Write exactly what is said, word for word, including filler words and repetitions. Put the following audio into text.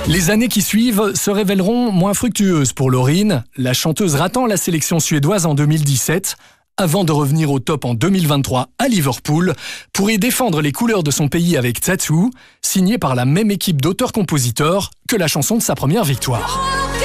Les années qui suivent se révéleront moins fructueuses pour Loreen, la chanteuse ratant la sélection suédoise en deux mille dix-sept, avant de revenir au top en deux mille vingt-trois à Liverpool pour y défendre les couleurs de son pays avec Tattoo, signé par la même équipe d'auteurs-compositeurs que la chanson de sa première victoire.